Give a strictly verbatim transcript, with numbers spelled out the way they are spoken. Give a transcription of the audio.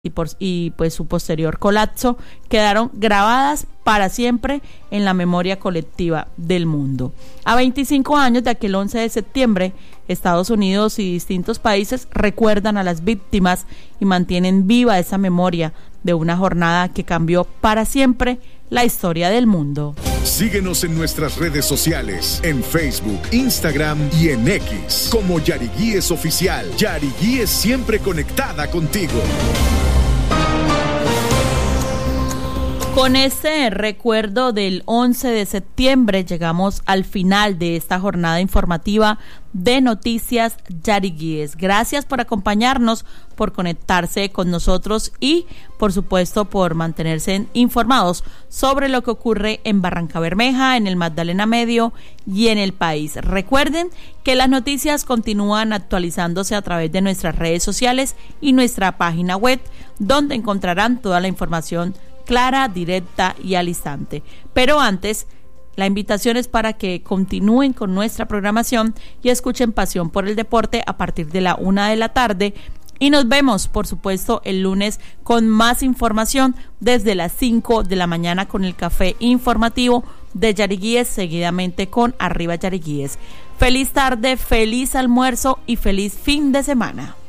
y, por, y pues su posterior colapso quedaron grabadas para siempre en la memoria colectiva del mundo. A veinticinco años de aquel once de septiembre, Estados Unidos y distintos países recuerdan a las víctimas y mantienen viva esa memoria de una jornada que cambió para siempre la historia del mundo. Síguenos en nuestras redes sociales, en Facebook, Instagram y en X, como Yariguíes Oficial. Yariguíes, siempre conectada contigo. Con este recuerdo del once de septiembre llegamos al final de esta jornada informativa de Noticias Yariguíes. Gracias por acompañarnos, por conectarse con nosotros y, por supuesto, por mantenerse informados sobre lo que ocurre en Barrancabermeja, en el Magdalena Medio y en el país. Recuerden que las noticias continúan actualizándose a través de nuestras redes sociales y nuestra página web, donde encontrarán toda la información clara, directa y al instante. Pero antes, la invitación es para que continúen con nuestra programación y escuchen Pasión por el Deporte a partir de la una de la tarde. Y nos vemos, por supuesto, el lunes con más información desde las cinco de la mañana con el café informativo de Yariguíes, seguidamente con Arriba Yariguíes. Feliz tarde, feliz almuerzo y feliz fin de semana.